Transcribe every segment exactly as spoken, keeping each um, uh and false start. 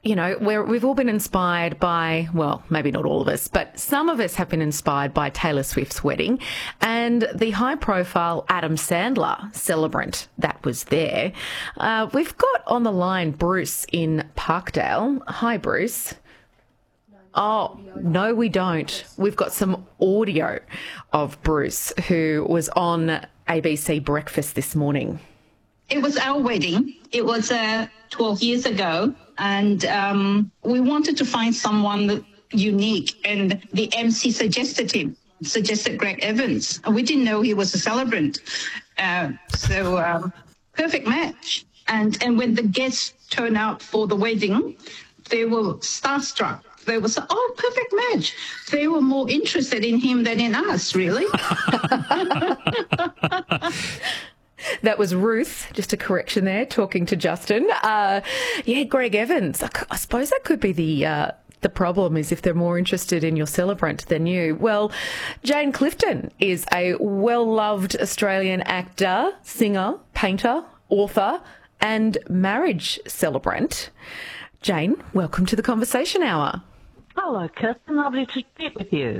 you know, we're, we've all been inspired by, well, maybe not all of us, but some of us have been inspired by Taylor Swift's wedding and the high-profile Adam Sandler celebrant that was there. Uh, we've got on the line Bruce in Parkdale. Hi, Bruce. Oh, no, we don't. We've got some audio of Bruce, who was on A B C Breakfast this morning. It was our wedding. It was uh, twelve years ago, and um, we wanted to find someone unique, and the M C suggested him, suggested Greg Evans. We didn't know he was a celebrant. Uh, so um, perfect match. And, and when the guests turned out for the wedding, they were starstruck. They were so, oh, perfect match. They were more interested in him than in us, really. That was Ruth, just a correction there, talking to Justin. Uh, yeah, Greg Evans. I, I suppose that could be the uh, the problem, is if they're more interested in your celebrant than you. Well, Jane Clifton is a well-loved Australian actor, singer, painter, author and marriage celebrant. Jane, welcome to the Conversation Hour. Hello, Kirsten. Lovely to speak with you.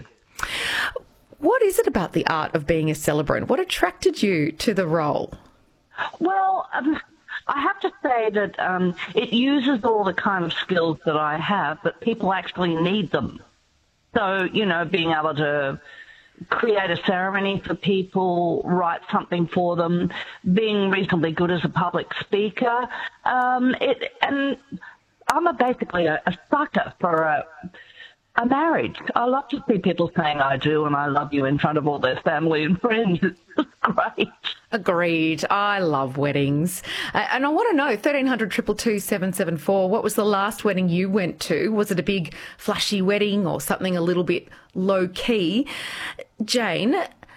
What is it about the art of being a celebrant? What attracted you to the role? Well, um, I have to say that um, it uses all the kind of skills that I have, but people actually need them. So, you know, being able to create a ceremony for people, write something for them, being reasonably good as a public speaker. Um, it, and I'm a, basically a, a sucker for a... A marriage. I love to see people saying I do and I love you in front of all their family and friends. It's great. Agreed. I love weddings. Uh, and I want to know, thirteen hundred, two two two, seven seven four, what was the last wedding you went to? Was it a big flashy wedding or something a little bit low-key? Jane,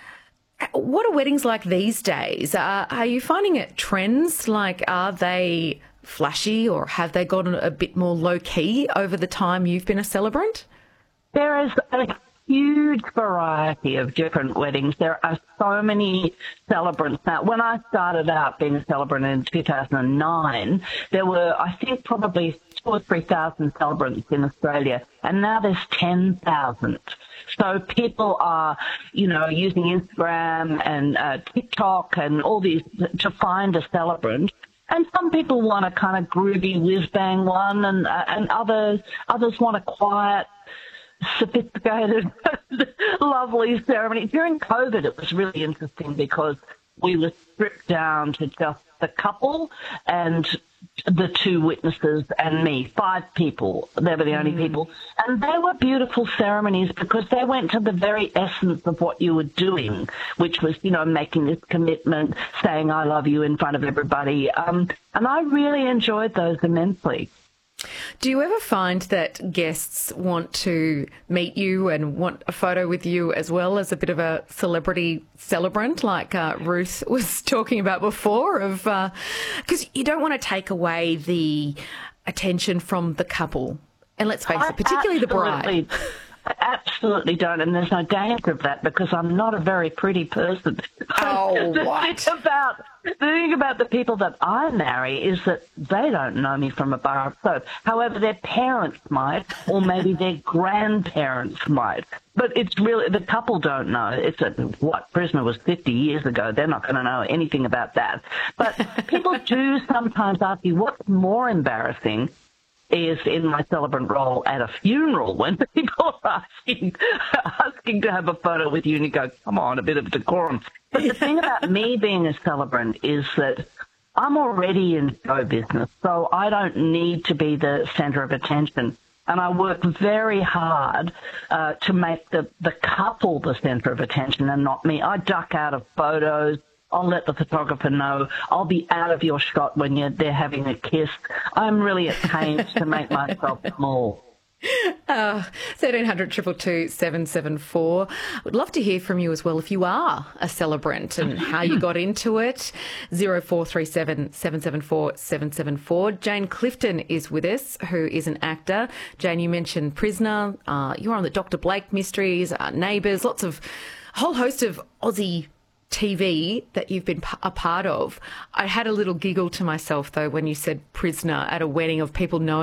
what are weddings like these days? Uh, are you finding it trends? Like, are they flashy or have they gotten a bit more low-key over the time you've been a celebrant? There is a huge variety of different weddings. There are so many celebrants now. When I started out being a celebrant in two thousand nine, there were, I think, probably two or three thousand celebrants in Australia, and now there's ten thousand. So people are, you know, using Instagram and uh, TikTok and all these to find a celebrant. And some people want a kind of groovy whiz-bang one, and uh, and others others want a quiet, sophisticated, lovely ceremony. During COVID, it was really interesting because we were stripped down to just the couple and the two witnesses and me, five people. They were the only mm. people. And they were beautiful ceremonies because they went to the very essence of what you were doing, which was, you know, making this commitment, saying I love you in front of everybody. Um, and I really enjoyed those immensely. Do you ever find that guests want to meet you and want a photo with you as well as a bit of a celebrity celebrant, like uh, Ruth was talking about before? Of because uh, you don't want to take away the attention from the couple, and let's face it, particularly the bride. I absolutely don't, and there's no danger of that because I'm not a very pretty person. Oh, the what? Thing about, the thing about the people that I marry is that they don't know me from a bar of soap. However, their parents might, or maybe their grandparents might. But it's really, the couple don't know. It's a, what, Prisoner was fifty years ago. They're not going to know anything about that. But people do sometimes ask you, what's more embarrassing is in my celebrant role at a funeral when people are asking, asking to have a photo with you and you go, come on, a bit of decorum. But the thing about me being a celebrant is that I'm already in show business, so I don't need to be the centre of attention. And I work very hard uh, to make the, the couple the centre of attention and not me. I duck out of photos. I'll let the photographer know. I'll be out of your shot when you're they're having a kiss. I'm really at pains to make myself small. Uh, thirteen hundred, two two two, seven seven four. Would love to hear from you as well if you are a celebrant and how you got into it. zero four three seven, seven seven four, seven seven four. Jane Clifton is with us, who is an actor. Jane, you mentioned Prisoner. Uh, you're on the Doctor Blake Mysteries, uh, Neighbours, lots of, a whole host of Aussie T V that you've been a part of. I had a little giggle to myself, though, when you said prisoner at a wedding of people knowing